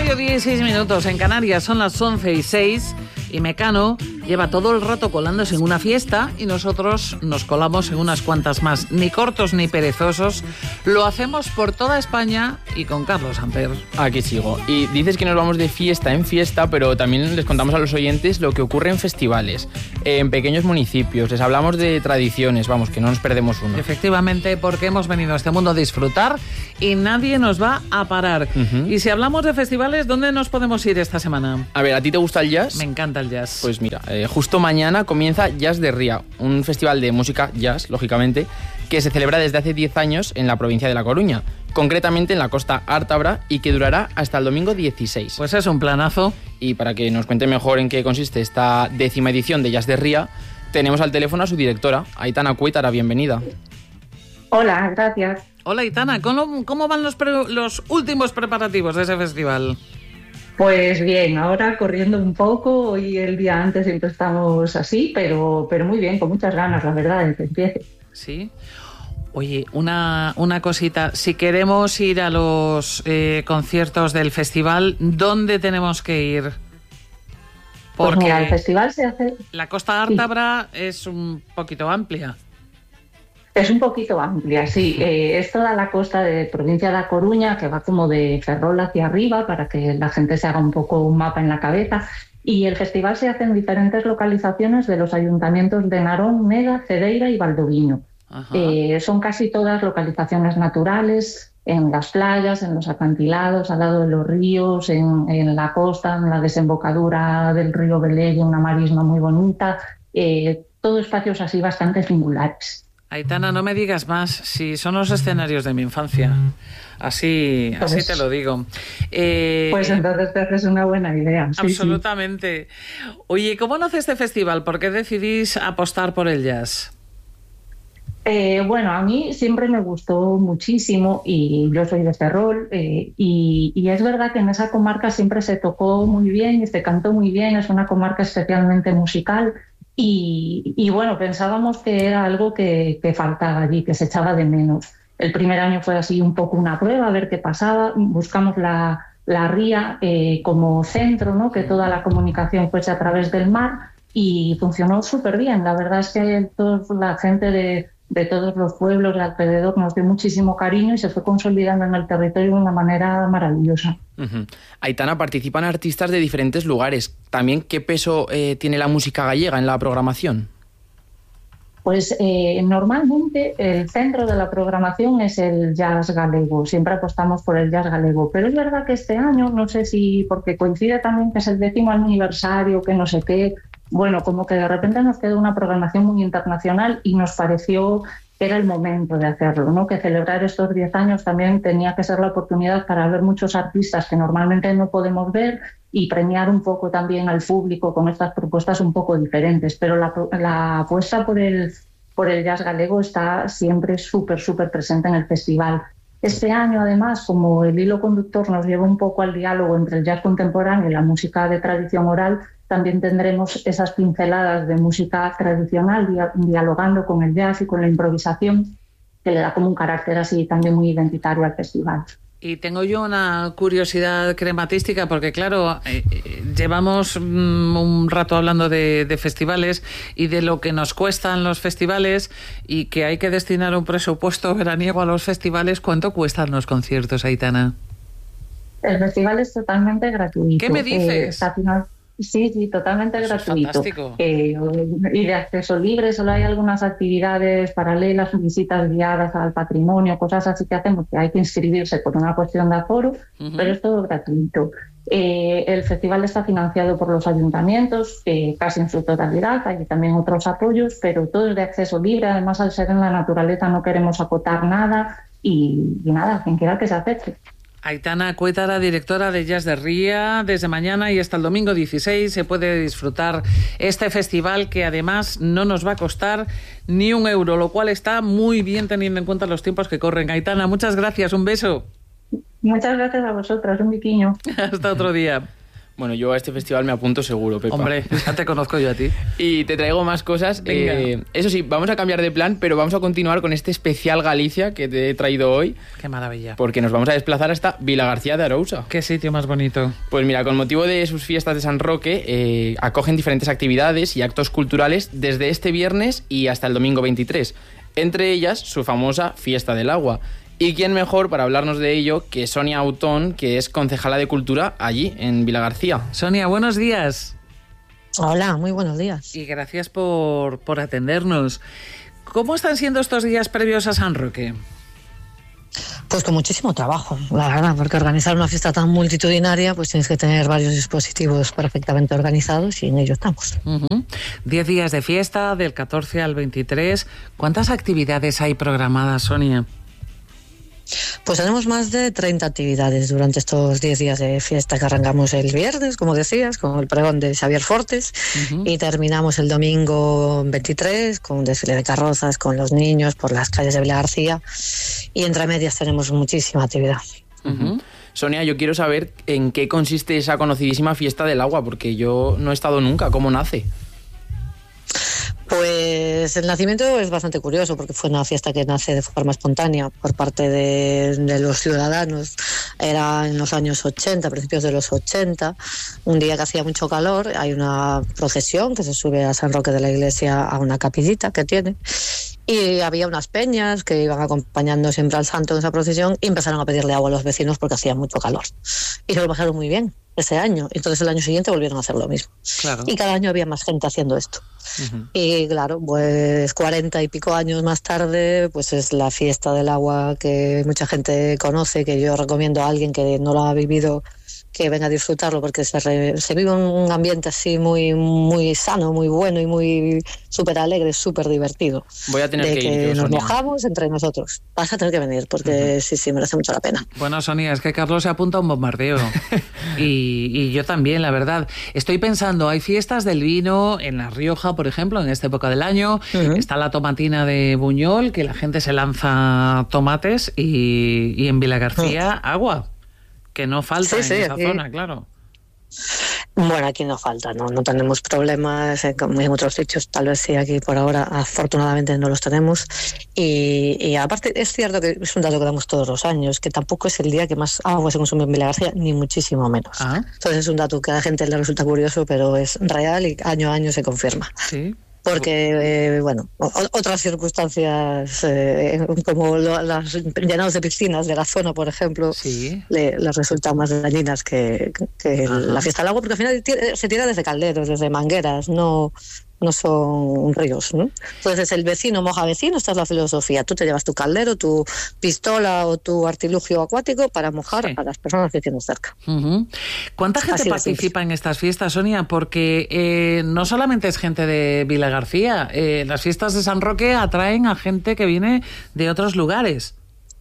8:16 en Canarias, son las 11:06 y Mecano lleva todo el rato colándose en una fiesta y nosotros nos colamos en unas cuantas más. Ni cortos ni perezosos, lo hacemos por toda España y con Carlos Amper. Aquí sigo. Y dices que nos vamos de fiesta en fiesta, pero también les contamos a los oyentes lo que ocurre en festivales, en pequeños municipios. Les hablamos de tradiciones, vamos, que no nos perdemos uno. Efectivamente, porque hemos venido a este mundo a disfrutar y nadie nos va a parar. Y si hablamos de festivales, ¿dónde nos podemos ir esta semana? A ver, ¿a ti te gusta el jazz? Me encanta el jazz. Pues mira, justo mañana comienza Jazz de Ría, un festival de música jazz, lógicamente, que se celebra desde hace 10 años en la provincia de La Coruña, concretamente en la costa Ártabra, y que durará hasta el domingo 16. Pues es un planazo. Y para que nos cuente mejor en qué consiste esta 10ª edición de Jazz de Ría, tenemos al teléfono a su directora, Aitana Cuétara. Bienvenida. Hola, gracias. Hola, Aitana, ¿cómo van los últimos preparativos de ese festival? Pues bien, ahora corriendo un poco, hoy el día antes siempre estamos así, pero muy bien, con muchas ganas, la verdad, de que empiece. Sí. Oye, una cosita, si queremos ir a los conciertos del festival, ¿dónde tenemos que ir? Porque pues mira, el festival se hace... La costa Ártabra es un poquito amplia. Es un poquito amplia, sí. Es toda la costa de provincia de La Coruña, que va como de Ferrol hacia arriba, para que la gente se haga un poco un mapa en la cabeza. Y el festival se hace en diferentes localizaciones de los ayuntamientos de Narón, Neda, Cedeira y Valdoviño. Son casi todas localizaciones naturales, en las playas, en los acantilados, al lado de los ríos, en la costa, en la desembocadura del río Velelle, una marisma muy bonita. Todo espacios así bastante singulares. Aitana, no me digas más, si son los escenarios de mi infancia. Así te lo digo. Pues entonces te haces una buena idea. Sí, absolutamente. Sí. Oye, ¿cómo nace este festival? ¿Por qué decidís apostar por el jazz? Bueno, a mí siempre me gustó muchísimo y yo soy de Ferrol y es verdad que en esa comarca siempre se tocó muy bien y se cantó muy bien, es una comarca especialmente musical. Y bueno, pensábamos que era algo que faltaba allí, que se echaba de menos. El primer año fue así un poco una prueba, a ver qué pasaba. Buscamos la ría como centro, ¿no? Que toda la comunicación fuese a través del mar y funcionó súper bien. La verdad es que la gente de todos los pueblos de alrededor nos dio muchísimo cariño y se fue consolidando en el territorio de una manera maravillosa. Aitana, participan artistas de diferentes lugares. También, ¿qué peso tiene la música gallega en la programación? Pues normalmente el centro de la programación es el jazz galego. Siempre apostamos por el jazz galego. Pero es verdad que este año, no sé si porque coincide también que es el 10º aniversario, que no sé qué, bueno, como que de repente nos quedó una programación muy internacional y nos pareció que era el momento de hacerlo, ¿no? Que celebrar estos 10 años también tenía que ser la oportunidad para ver muchos artistas que normalmente no podemos ver y premiar un poco también al público con estas propuestas un poco diferentes. Pero la apuesta por el jazz galego está siempre súper presente en el festival. Este año, además, como el hilo conductor nos lleva un poco al diálogo entre el jazz contemporáneo y la música de tradición oral, también tendremos esas pinceladas de música tradicional dialogando con el jazz y con la improvisación, que le da como un carácter así también muy identitario al festival. Y tengo yo una curiosidad crematística porque, claro, llevamos un rato hablando de festivales y de lo que nos cuestan los festivales y que hay que destinar un presupuesto veraniego a los festivales. ¿Cuánto cuestan los conciertos, Aitana? El festival es totalmente gratuito. ¿Qué me dices? Sí, totalmente Eso gratuito. Es fantástico. Y de acceso libre, solo hay algunas actividades paralelas, visitas guiadas al patrimonio, cosas así que hacemos, que hay que inscribirse por una cuestión de aforo, pero es todo gratuito. El festival está financiado por los ayuntamientos, casi en su totalidad, hay también otros apoyos, pero todo es de acceso libre. Además, al ser en la naturaleza no queremos acotar nada y nada, quien quiera que se acerque. Aitana Cuétara, directora de Jazz de Ría, desde mañana y hasta el domingo 16 se puede disfrutar este festival que además no nos va a costar ni un euro, lo cual está muy bien teniendo en cuenta los tiempos que corren. Aitana, muchas gracias, un beso. Muchas gracias a vosotras, un biquiño. Hasta otro día. Bueno, yo a este festival me apunto seguro, Pepa. Hombre, ya te conozco yo a ti. Y te traigo más cosas. Eso sí, vamos a cambiar de plan, pero vamos a continuar con este especial Galicia que te he traído hoy. Qué maravilla. Porque nos vamos a desplazar hasta Vilagarcía de Arousa. Qué sitio más bonito. Pues mira, con motivo de sus fiestas de San Roque, acogen diferentes actividades y actos culturales desde este viernes y hasta el domingo 23. Entre ellas, su famosa Fiesta del Agua. Y quién mejor para hablarnos de ello que Sonia Autón, que es concejala de Cultura allí, en Vilagarcía. Sonia, buenos días. Hola, muy buenos días. Y gracias por atendernos. ¿Cómo están siendo estos días previos a San Roque? Pues con muchísimo trabajo, la verdad, porque organizar una fiesta tan multitudinaria, pues tienes que tener varios dispositivos perfectamente organizados y en ello estamos. 10 días de fiesta, del 14 al 23. ¿Cuántas actividades hay programadas, Sonia? Pues tenemos más de 30 actividades durante estos 10 días de fiesta que arrancamos el viernes, como decías, con el pregón de Xavier Fortes, y terminamos el domingo 23 con un desfile de carrozas con los niños por las calles de Vilagarcía, y entre medias tenemos muchísima actividad. Sonia, yo quiero saber en qué consiste esa conocidísima Fiesta del Agua, porque yo no he estado nunca. ¿Cómo nace? Pues el nacimiento es bastante curioso porque fue una fiesta que nace de forma espontánea por parte de los ciudadanos. Era en los años 80, principios de los 80, un día que hacía mucho calor, hay una procesión que se sube a San Roque de la Iglesia a una capillita que tiene, y había unas peñas que iban acompañando siempre al santo en esa procesión y empezaron a pedirle agua a los vecinos porque hacía mucho calor. Y se lo pasaron muy bien ese año. Entonces el año siguiente volvieron a hacer lo mismo. Claro. Y cada año había más gente haciendo esto. Y claro, pues 40 y pico años más tarde, pues es la Fiesta del Agua que mucha gente conoce, que yo recomiendo a alguien que no lo ha vivido que venga a disfrutarlo, porque se vive un ambiente así muy, muy sano, muy bueno y muy súper alegre, súper divertido. Voy a tener que ir yo, nos Sonia. mojamos entre nosotros. Vas a tener que venir porque sí, merece mucho la pena. Bueno, Sonia, es que Carlos se apunta a un bombardeo. y yo también, la verdad. Estoy pensando, hay fiestas del vino en La Rioja, por ejemplo, en esta época del año. Está la tomatina de Buñol, que la gente se lanza tomates, y en Vilagarcía, agua. Que no falta en esa zona, claro. Bueno, aquí no falta, no tenemos problemas, como en otros sitios tal vez sí, aquí por ahora afortunadamente no los tenemos, y aparte es cierto que es un dato que damos todos los años, que tampoco es el día que más agua se consume en Vilagarcía, ni muchísimo menos. Entonces es un dato que a la gente le resulta curioso, pero es real y año a año se confirma. Sí. Porque, otras circunstancias, como las llenados de piscinas de la zona, por ejemplo, les resultan más dañinas que la Fiesta del Agua, porque al final se tira desde calderos, desde mangueras, no son ríos, ¿no? Entonces el vecino moja vecino, esta es la filosofía. Tú te llevas tu caldero, tu pistola o tu artilugio acuático para mojar a las personas que tienes cerca. ¿Cuánta gente participa en estas fiestas, Sonia? Porque no solamente es gente de Vilagarcía, las fiestas de San Roque atraen a gente que viene de otros lugares.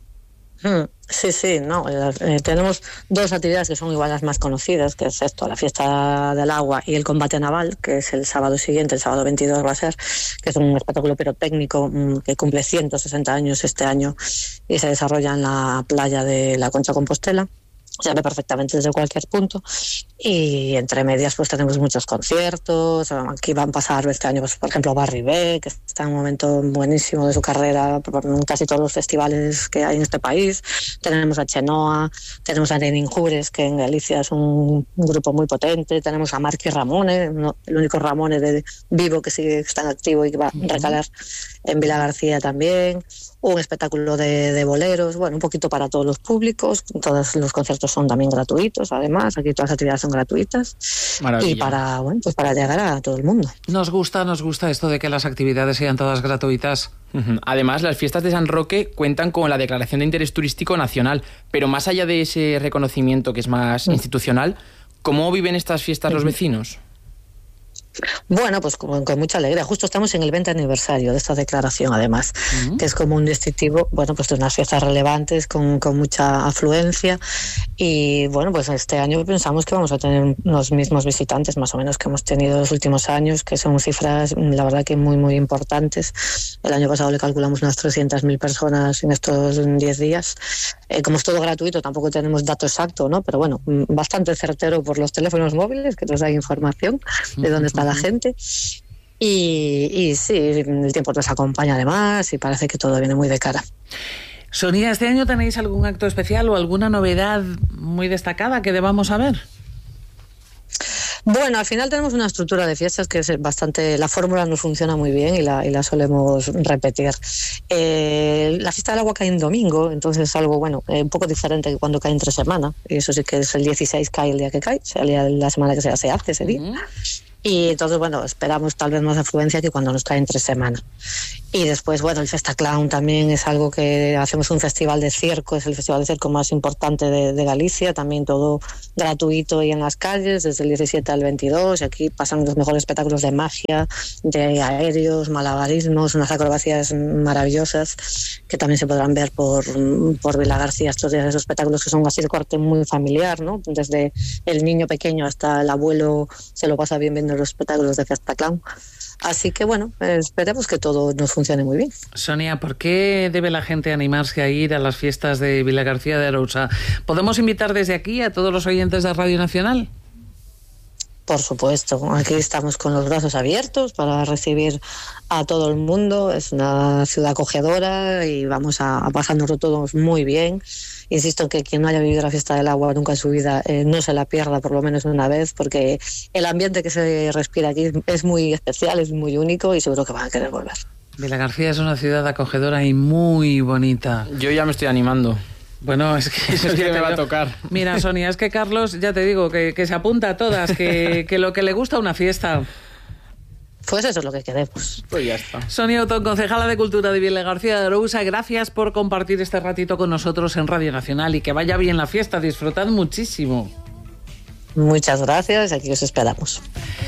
Sí, no. Tenemos dos actividades que son igual las más conocidas, que es esto, la Fiesta del Agua y el combate naval, que es el sábado siguiente, el sábado 22 va a ser, que es un espectáculo pirotécnico que cumple 160 años este año y se desarrolla en la playa de la Concha Compostela. Se ve perfectamente desde cualquier punto, y entre medias pues tenemos muchos conciertos. Aquí van a pasar este año, pues, por ejemplo, Barry Beck, que está en un momento buenísimo de su carrera por casi todos los festivales que hay en este país. Tenemos a Chenoa, tenemos a Lenin Jures, que en Galicia es un grupo muy potente. Tenemos a Marky Ramone, el único Ramone de vivo que sigue está en activo y que va a recalar en Vilagarcía también. Un espectáculo de boleros, un poquito para todos los públicos. Todos los conciertos son también gratuitos, además, aquí todas las actividades son gratuitas. Maravilla. Y para llegar a todo el mundo. Nos gusta esto de que las actividades sean todas gratuitas. Además, las fiestas de San Roque cuentan con la Declaración de Interés Turístico Nacional, pero más allá de ese reconocimiento que es más institucional, ¿cómo viven estas fiestas los vecinos? Bueno, pues con mucha alegría. Justo estamos en el 20 aniversario de esta declaración, además, que es como un distintivo, bueno, pues de unas fiestas relevantes con mucha afluencia. Y bueno, pues este año pensamos que vamos a tener los mismos visitantes, más o menos, que hemos tenido los últimos años, que son cifras, la verdad, que muy, muy importantes. El año pasado le calculamos unas 300.000 personas en estos 10 días. Como es todo gratuito, tampoco tenemos dato exacto, ¿no? Pero bueno, bastante certero por los teléfonos móviles, que nos dan información de dónde está la gente. Y sí, el tiempo nos acompaña además y parece que todo viene muy de cara. Sonia, ¿este año tenéis algún acto especial o alguna novedad muy destacada que debamos saber? Bueno, al final tenemos una estructura de fiestas que es bastante... La fórmula nos funciona muy bien y la solemos repetir. La fiesta del agua cae en domingo, entonces es algo, bueno, un poco diferente que cuando cae entre semana. Y eso sí que es el 16, cae el día que cae, o sea, la semana que se hace ese día. Y entonces, bueno, esperamos tal vez más afluencia que cuando nos cae entre semana. Y después, bueno, el Festa Clown también es algo que hacemos, un festival de circo, es el festival de circo más importante de Galicia, también todo gratuito y en las calles, desde el 17 al 22, y aquí pasan los mejores espectáculos de magia, de aéreos, malabarismos, unas acrobacias maravillosas que también se podrán ver por Vilagarcía estos días, esos espectáculos que son así de corte muy familiar, ¿no? Desde el niño pequeño hasta el abuelo se lo pasa bien viendo los espectáculos de Festa Clown. Así que bueno, esperemos que todo nos funcione muy bien. Sonia, ¿por qué debe la gente animarse a ir a las fiestas de Vilagarcía de Arousa? ¿Podemos invitar desde aquí a todos los oyentes de Radio Nacional? Por supuesto, aquí estamos con los brazos abiertos para recibir a todo el mundo. Es una ciudad acogedora y vamos a pasárnoslo todos muy bien. Insisto en que quien no haya vivido la fiesta del agua nunca en su vida no se la pierda por lo menos una vez, porque el ambiente que se respira aquí es muy especial, es muy único y seguro que van a querer volver. Vilagarcía es una ciudad acogedora y muy bonita. Yo ya me estoy animando. Bueno, es que me va a tocar. Mira, Sonia, es que Carlos, ya te digo, que se apunta a todas, que lo que le gusta una fiesta. Pues eso es lo que queremos. Pues ya está. Sonia Otón, concejala de Cultura de Vilagarcía de Arousa, gracias por compartir este ratito con nosotros en Radio Nacional y que vaya bien la fiesta, disfrutad muchísimo. Muchas gracias, aquí os esperamos.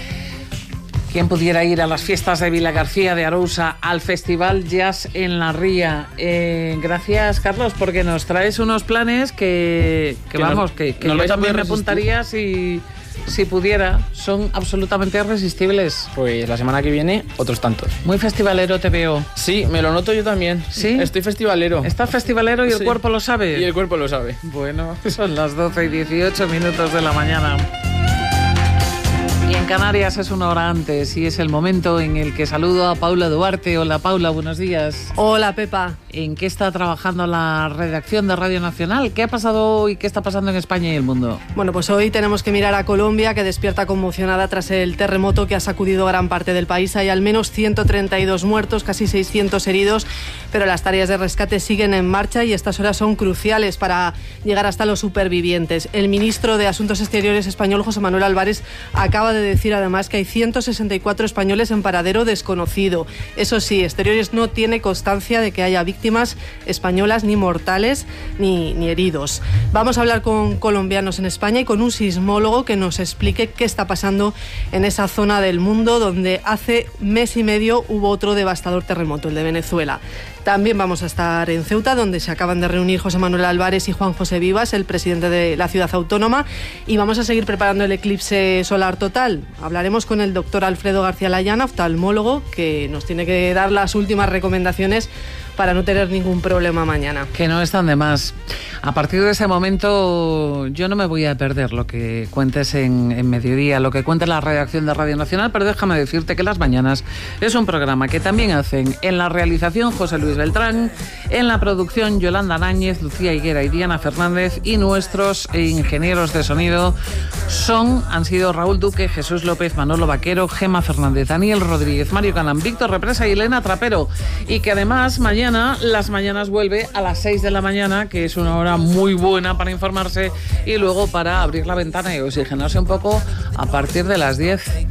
¿Quién pudiera ir a las fiestas de Vilagarcía de Arousa, al Festival Jazz en la Ría? Gracias, Carlos, porque nos traes unos planes que vamos, que yo también me apuntaría si pudiera. Son absolutamente irresistibles. Pues la semana que viene, otros tantos. Muy festivalero te veo. Sí, me lo noto yo también. ¿Sí? Estoy festivalero. ¿Estás festivalero y el Sí. cuerpo lo sabe? Y el cuerpo lo sabe. Bueno, son las 12:18 de la mañana. Y en Canarias es una hora antes y es el momento en el que saludo a Paula Duarte. Hola, Paula, buenos días. Hola, Pepa. ¿En qué está trabajando la redacción de Radio Nacional? ¿Qué ha pasado y qué está pasando en España y el mundo? Bueno, pues hoy tenemos que mirar a Colombia, que despierta conmocionada tras el terremoto que ha sacudido gran parte del país. Hay al menos 132 muertos, casi 600 heridos, pero las tareas de rescate siguen en marcha y estas horas son cruciales para llegar hasta los supervivientes. El ministro de Asuntos Exteriores español, José Manuel Álvarez, acaba de decir además que hay 164 españoles en paradero desconocido. Eso sí, Exteriores no tiene constancia de que haya víctimas españolas ni mortales ni heridos. Vamos a hablar con colombianos en España y con un sismólogo que nos explique qué está pasando en esa zona del mundo donde hace mes y medio hubo otro devastador terremoto, el de Venezuela. También vamos a estar en Ceuta, donde se acaban de reunir José Manuel Álvarez y Juan José Vivas, el presidente de la ciudad autónoma, y vamos a seguir preparando el eclipse solar total. Hablaremos con el doctor Alfredo García Layana, oftalmólogo, que nos tiene que dar las últimas recomendaciones para no tener ningún problema mañana. Que no están de más. A partir de ese momento yo no me voy a perder lo que cuentes en Mediodía, lo que cuente la redacción de Radio Nacional, pero déjame decirte que Las Mañanas es un programa que también hacen en la realización José Luis Beltrán, en la producción Yolanda Náñez, Lucía Higuera y Diana Fernández, y nuestros ingenieros de sonido han sido Raúl Duque, Jesús López, Manolo Vaquero, Gema Fernández, Daniel Rodríguez, Mario Canán, Víctor Represa y Elena Trapero. Y que además mañana Las Mañanas vuelve a las 6 de la mañana, que es una hora muy buena para informarse y luego para abrir la ventana y oxigenarse un poco a partir de las 10.